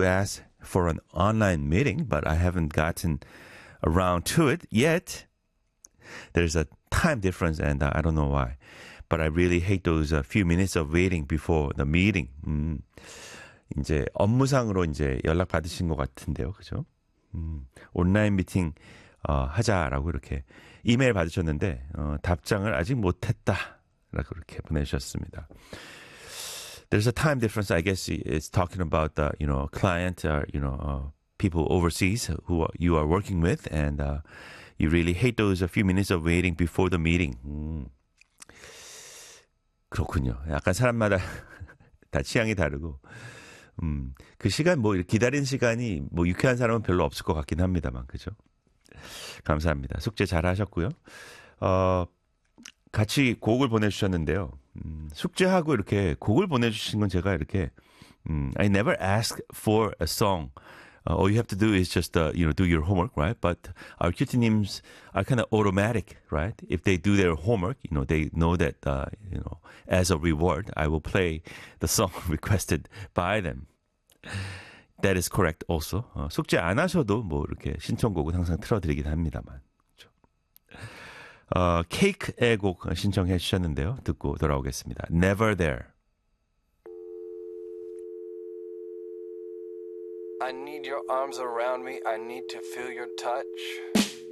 to ask for an online meeting, but I haven't gotten around to it yet. There's a time difference, and I don't know why. But I really hate those few minutes of waiting before the meeting. 이제 업무상으로 이제 연락 받으신 것 같은데요, 그죠? 온라인 미팅 하자라고 이렇게 이메일 받으셨는데 답장을 아직 못했다라고 이렇게 보내주셨습니다. There's a time difference. I guess it's talking about the client or people overseas who you are working with, and you really hate those a few minutes of waiting before the meeting. 그렇군요. 약간 사람마다 다 취향이 다르고, 그 시간 뭐 기다린 시간이 뭐 유쾌한 사람은 별로 없을 것 같긴 합니다만, 그죠? 감사합니다. 숙제 잘 하셨고요. 같이 곡을 보내주셨는데요. 숙제하고 이렇게 곡을 보내주신 건 제가 이렇게 I never ask for a song. All you have to do is just do your homework, right? But our QT님's are kind of automatic, right? If they do their homework, they know that as a reward, I will play the song requested by them. That is correct also. 숙제 안 하셔도 뭐 이렇게 신청곡은 항상 틀어드리긴 합니다만. 케이크의 곡 신청해 주셨는데요. 듣고 돌아오겠습니다. Never There. I need your arms around me. I need to feel your touch.